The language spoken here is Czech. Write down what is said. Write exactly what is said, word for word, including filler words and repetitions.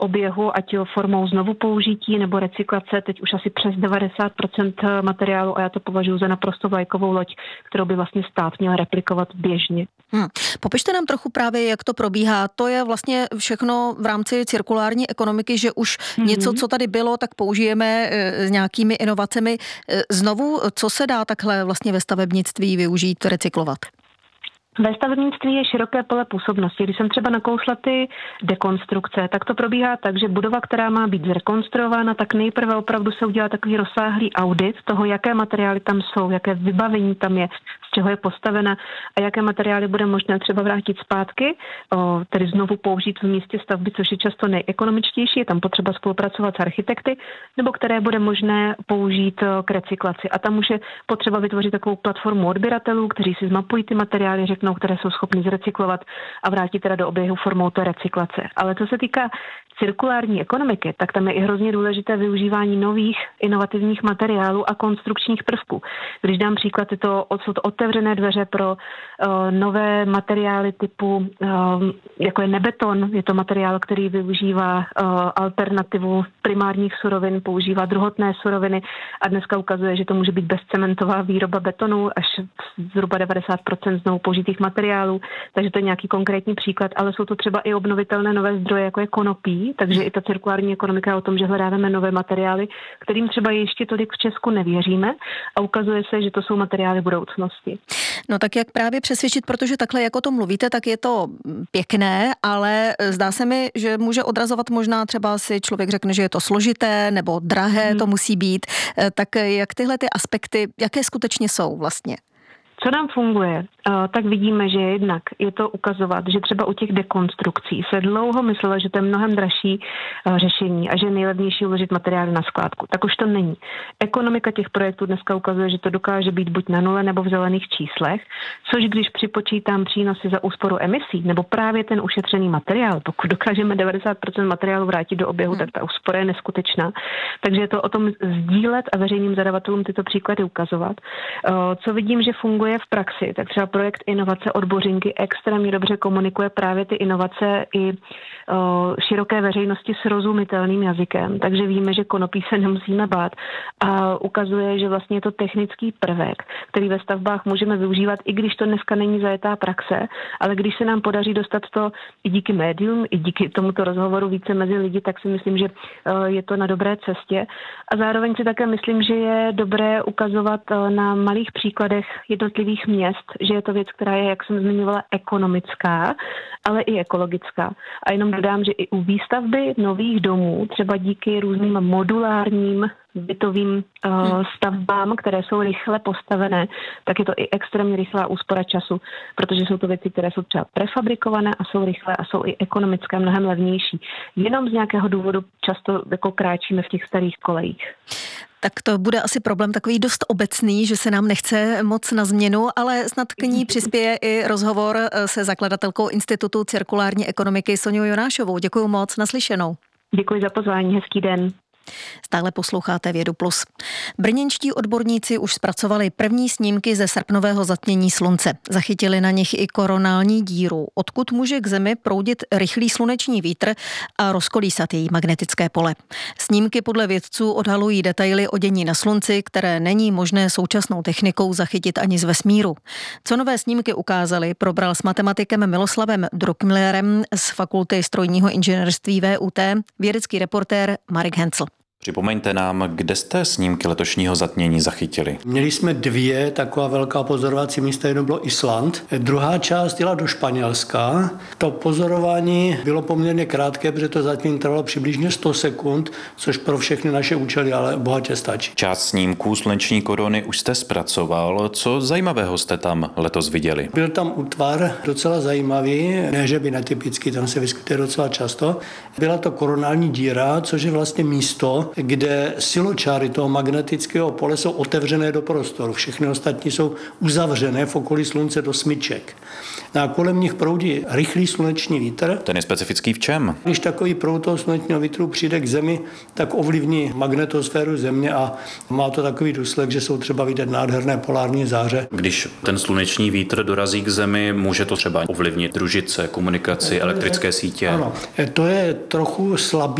oběhu, ať jo formou znovu použití nebo recyklace, teď už asi přes devadesát procent materiálu a já to považuji za naprosto vlajkovou loď, kterou by vlastně stát měl replikovat běžně. Hmm. Popište nám trochu právě, jak to probíhá. To je vlastně všechno v rámci cirkulární ekonomiky, že už mm-hmm. něco, co tady bylo, tak použijeme e, s nějakými inovacemi. E, znovu, co se dá takhle vlastně ve stavebnictví využít, recyklovat? Ve stavebnictví je široké pole působnosti. Když jsem třeba nakousla ty dekonstrukce, tak to probíhá tak, že budova, která má být zrekonstruována, tak nejprve opravdu se udělá takový rozsáhlý audit toho, jaké materiály tam jsou, jaké vybavení tam je, z čeho je postavena a jaké materiály bude možné třeba vrátit zpátky, o, tedy znovu použít v místě stavby, což je často nejekonomičtější, je tam potřeba spolupracovat s architekty, nebo které bude možné použít k recyklaci. A tam už je potřeba vytvořit takovou platformu odběratelů, kteří si zmapují ty materiály, řeknou, které jsou schopny zrecyklovat a vrátit teda do oběhu formou té recyklace. Ale co se týká cirkulární ekonomiky, tak tam je i hrozně důležité využívání nových inovativních materiálů a konstrukčních prvků. Když dám příklad, je to, jsou to otevřené dveře pro uh, nové materiály typu, uh, jako je nebeton, je to materiál, který využívá uh, alternativu primárních surovin, používá druhotné suroviny a dneska ukazuje, že to může být bezcementová výroba betonu až zhruba devadesát procent znovu použitých materiálů, takže to je nějaký konkrétní příklad, ale jsou to třeba i obnovitelné nové zdroje, jako je konopí, takže i ta cirkulární ekonomika je o tom, že hledáme nové materiály, kterým třeba ještě tolik v Česku nevěříme a ukazuje se, že to jsou materiály budoucnosti. No tak jak právě přesvědčit, protože takhle, jak o tom mluvíte, tak je to pěkné, ale zdá se mi, že může odrazovat možná třeba si člověk řekne, že je to složité nebo drahé hmm. to musí být, tak jak tyhle ty aspekty, jaké skutečně jsou vlastně? Co nám funguje, tak vidíme, že jednak je to ukazovat, že třeba u těch dekonstrukcí se dlouho myslelo, že to je mnohem dražší řešení a že je nejlevnější uložit materiály na skládku. Tak už to není. Ekonomika těch projektů dneska ukazuje, že to dokáže být buď na nule nebo v zelených číslech, což když připočítám přínosy za úsporu emisí nebo právě ten ušetřený materiál, pokud dokážeme devadesát procent materiálu vrátit do oběhu, hmm. tak ta úspora je neskutečná. Takže je to o tom sdílet a veřejným zadavatelům tyto příklady ukazovat. Co vidím, že funguje v praxi, tak třeba projekt inovace od Bořinky extrémně dobře komunikuje právě ty inovace i o, široké veřejnosti srozumitelným jazykem, takže víme, že konopí se nemusíme bát a ukazuje, že vlastně je to technický prvek, který ve stavbách můžeme využívat, i když to dneska není zajetá praxe, ale když se nám podaří dostat to i díky médium, i díky tomuto rozhovoru více mezi lidi, tak si myslím, že o, je to na dobré cestě a zároveň si také myslím, že je dobré ukazovat o, na malých příkladech jednotlivých měst, že je to věc, která je, jak jsem zmiňovala, ekonomická, ale i ekologická. A jenom dodám, že i u výstavby nových domů, třeba díky různým modulárním bytovým uh, stavbám, které jsou rychle postavené, tak je to i extrémně rychlá úspora času, protože jsou to věci, které jsou třeba prefabrikované a jsou rychlé a jsou i ekonomické, mnohem levnější. Jenom z nějakého důvodu často jako kráčíme v těch starých kolejích. Tak to bude asi problém takový dost obecný, že se nám nechce moc na změnu, ale snad k ní přispěje i rozhovor se zakladatelkou Institutu cirkulární ekonomiky Soňou Jonášovou. Děkuju moc, naslyšenou. Děkuji za pozvání, hezký den. Stále posloucháte Vědu plus. Brněnští odborníci už zpracovali první snímky ze srpnového zatmění slunce. Zachytili na nich i koronální díru, odkud může k Zemi proudit rychlý sluneční vítr a rozkolísat její magnetické pole. Snímky podle vědců odhalují detaily o dění na slunci, které není možné současnou technikou zachytit ani z vesmíru. Co nové snímky ukázaly, probral s matematikem Miloslavem Druckmillerem z Fakulty strojního inženýrství V U T vědecký reportér Marek Hencl. Připomeňte nám, kde jste snímky letošního zatmění zachytili? Měli jsme dvě taková velká pozorovací místa, jedno bylo Island, druhá část jela do Španělska. To pozorování bylo poměrně krátké, protože to zatmění trvalo přibližně sto sekund, což pro všechny naše účely ale bohatě stačí. Část snímků sluneční korony už jste zpracoval. Co zajímavého jste tam letos viděli? Byl tam útvar docela zajímavý, ne že by netypický, tam se vyskytuje docela často. Byla to koronální díra, což je vlastně místo, kde siločáry toho magnetického pole jsou otevřené do prostoru. Všechny ostatní jsou uzavřené v okolí slunce do smyček. A kolem nich proudí rychlý sluneční vítr. Ten je specifický v čem? Když takový proud toho slunečního vítru přijde k Zemi, tak ovlivní magnetosféru Země a má to takový důsledek, že jsou třeba vidět nádherné polární záře. Když ten sluneční vítr dorazí k Zemi, může to třeba ovlivnit družice, komunikaci, elektrické sítě? Ano, to je trochu slabý